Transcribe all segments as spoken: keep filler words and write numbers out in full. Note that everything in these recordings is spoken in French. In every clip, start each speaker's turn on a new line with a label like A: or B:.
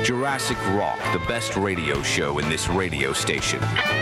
A: Jurassic Rock, the best radio show in this radio station.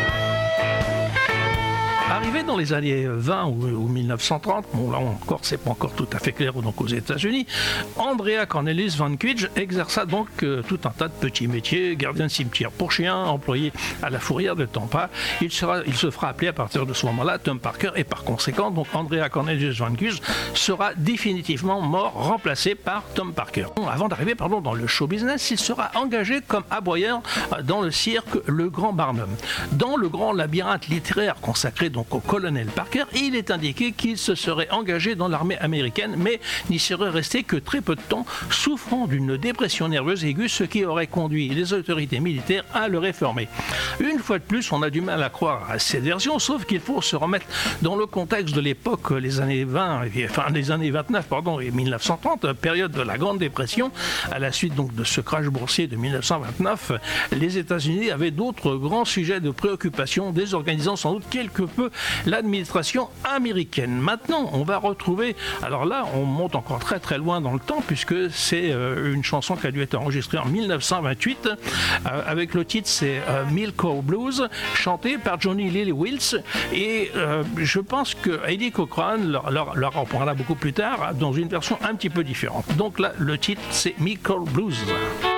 B: Arrivé dans les années vingt ou, ou mille neuf cent trente, bon là encore c'est pas encore tout à fait clair donc aux États-Unis, Andrea Cornelis Van Quidge exerça donc euh, tout un tas de petits métiers, gardien de cimetière pour chiens, employé à la fourrière de Tampa. Il, sera, il se fera appeler à partir de ce moment-là Tom Parker et par conséquent donc Andrea Cornelis Van Quidge sera définitivement mort, remplacé par Tom Parker. Bon, avant d'arriver pardon dans le show business, il sera engagé comme aboyeur dans le cirque Le Grand Barnum. Dans le grand labyrinthe littéraire consacré donc au colonel Parker, il est indiqué qu'il se serait engagé dans l'armée américaine, mais n'y serait resté que très peu de temps, souffrant d'une dépression nerveuse aiguë, ce qui aurait conduit les autorités militaires à le réformer. Une fois de plus, on a du mal à croire à cette version, sauf qu'il faut se remettre dans le contexte de l'époque, les années vingt, enfin les années vingt-neuf, pardon, et mille neuf cent trente, période de la Grande Dépression. À la suite donc de ce crash boursier de mille neuf cent vingt-neuf, les États-Unis avaient d'autres grands sujets de préoccupation, désorganisant sans doute quelque peu l'administration américaine. Maintenant, on va retrouver, alors là, on monte encore très très loin dans le temps, puisque c'est euh, une chanson qui a dû être enregistrée en mille neuf cent vingt-huit, euh, avec le titre, c'est euh, Milk Cow Blues, chanté par Johnny Lee Wills, et euh, je pense que Eddie Cochran leur, leur, leur reprendra beaucoup plus tard, dans une version un petit peu différente. Donc là, le titre, c'est Milk Cow Blues.